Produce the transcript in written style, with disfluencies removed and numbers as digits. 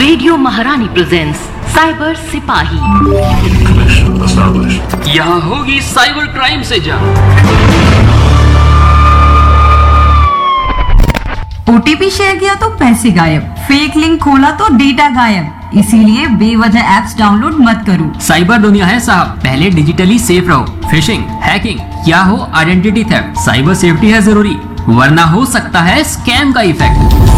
Radio महारानी presents cyber सिपाही। यहाँ होगी साइबर क्राइम से जंग। ओटीपी शेयर किया तो पैसे गायब, फेक लिंक खोला तो डेटा गायब। इसीलिए बेवजह एप्स डाउनलोड मत करो। साइबर दुनिया है साहब, पहले डिजिटली सेफ रहो। फिशिंग, हैकिंग या हो आइडेंटिटी थेफ्ट, साइबर सेफ्टी है जरूरी, वरना हो सकता है स्कैम का इफेक्ट।